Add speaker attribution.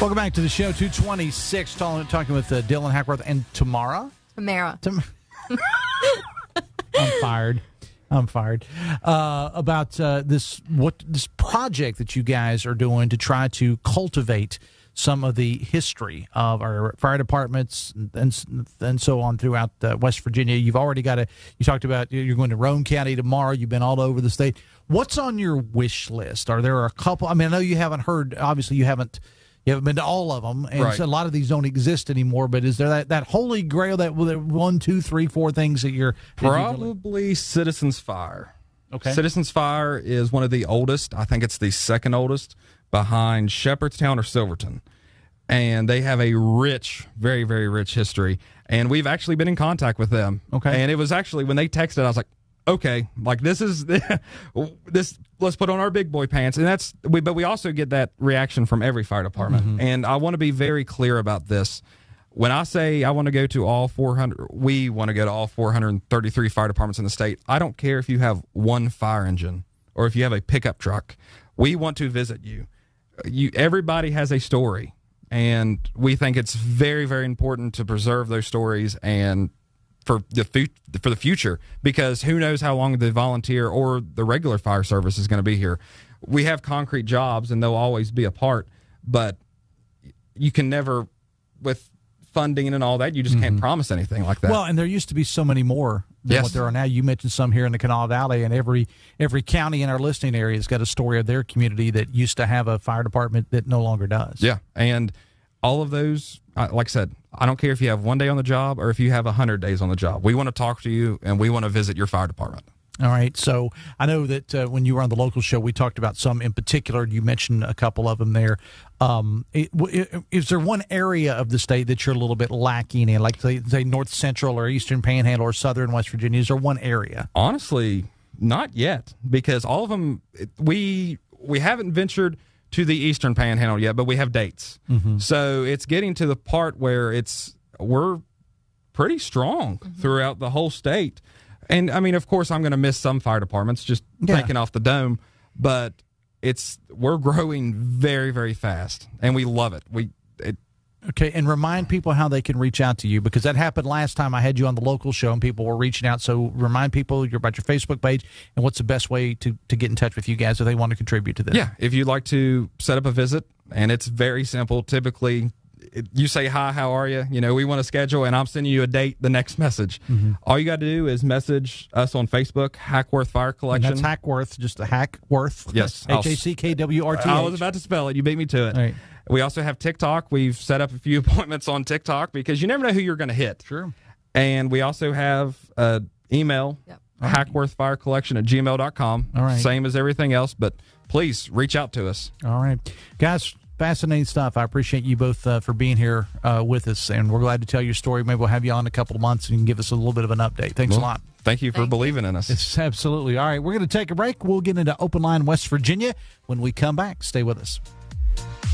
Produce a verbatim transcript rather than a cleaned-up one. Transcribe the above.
Speaker 1: Welcome back to the show, two twenty-six, talking, talking with uh, Dylan Hackworth and Tamara.
Speaker 2: Tamara.
Speaker 1: Tam- I'm fired. I'm fired. Uh, about uh, this what this project that you guys are doing to try to cultivate some of the history of our fire departments and and, and so on throughout uh, West Virginia. You've already got a. You talked about you're going to Roane County tomorrow. You've been all over the state. What's on your wish list? Are there a couple? I mean, I know you haven't heard. Obviously, you haven't. You haven't been to all of them, and
Speaker 3: Right.
Speaker 1: so a lot of these don't exist anymore. But is there that, that holy grail, that one, two, three, four things that you're that you really-
Speaker 3: Probably Citizens Fire.
Speaker 1: Okay.
Speaker 3: Citizens Fire is one of the oldest. I think it's the second oldest behind Shepherdstown or Silverton. And they have a rich, very, very rich history. And we've actually been in contact with them.
Speaker 1: Okay.
Speaker 3: And it was actually, when they texted, I was like, okay, like this is this. Let's put on our big boy pants, and that's. We, but we also get that reaction from every fire department,
Speaker 1: Mm-hmm.
Speaker 3: and I want to be very clear about this. When I say I want to go to all four hundred, we want to go to all four hundred thirty-three fire departments in the state. I don't care if you have one fire engine or if you have a pickup truck. We want to visit you. You everybody has a story, and we think it's very, very important to preserve those stories and. For the fu- for the future, because who knows how long the volunteer or the regular fire service is going to be here. We have concrete jobs, and they'll always be a part, but you can never, with funding and all that, you just can't promise anything like that.
Speaker 1: Well, and there used to be so many more than
Speaker 3: Yes.
Speaker 1: what there are now. You mentioned some here in the Kanawha Valley, and every every county in our listening area has got a story of their community that used to have a fire department that no longer does.
Speaker 3: yeah, and all of those, uh, like I said, I don't care if you have one day on the job or if you have one hundred days on the job. We want to talk to you, and we want to visit your fire department.
Speaker 1: All right. So I know that uh, when you were on the local show, we talked about some in particular. You mentioned a couple of them there. Um, it, w- is there one area of the state that you're a little bit lacking in, like say, say North Central or Eastern Panhandle or Southern West Virginia? Is there one area?
Speaker 3: Honestly, not yet, because all of them, it- we we haven't ventured to the Eastern Panhandle yet, but we have dates.
Speaker 1: Mm-hmm.
Speaker 3: So it's getting to the part where it's we're pretty strong throughout the whole state. And I mean, of course, I'm going to miss some fire departments just
Speaker 1: Yeah.
Speaker 3: thinking off the dome, but it's we're growing very, very fast, and we love it. We it,
Speaker 1: Okay, and remind people how they can reach out to you, because that happened last time I had you on the local show and people were reaching out. So remind people you're about your Facebook page and what's the best way to, to get in touch with you guys if they want to contribute to this.
Speaker 3: yeah, if you'd like to set up a visit, and it's very simple. Typically, it, you say, hi, how are you? You know, we want to schedule, and I'm sending you a date, the next message.
Speaker 1: Mm-hmm.
Speaker 3: All you got to do is message us on Facebook, Hackworth Fire
Speaker 1: And
Speaker 3: Collection.
Speaker 1: that's Hackworth, just a Hackworth.
Speaker 3: Yes.
Speaker 1: H A C K W R T H.
Speaker 3: I was about to spell it. You beat me to it.
Speaker 1: All right.
Speaker 3: We also have TikTok. We've set up a few appointments on TikTok because you never know who you're going to hit.
Speaker 1: Sure.
Speaker 3: And we also have an email,
Speaker 2: Yep.
Speaker 3: hackworthfirecollection at gmail dot com.
Speaker 1: All right.
Speaker 3: Same as everything else, but please reach out to us.
Speaker 1: All right. Guys, fascinating stuff. I appreciate you both uh, for being here uh, with us, and we're glad to tell your story. Maybe we'll have you on in a couple of months and you can give us a little bit of an update. Thanks
Speaker 3: Well,
Speaker 1: a lot.
Speaker 3: Thank you for
Speaker 2: Thank you.
Speaker 3: believing in us.
Speaker 1: It's absolutely. All right, we're going to take a break. We'll get into Open Line West Virginia when we come back. Stay with us.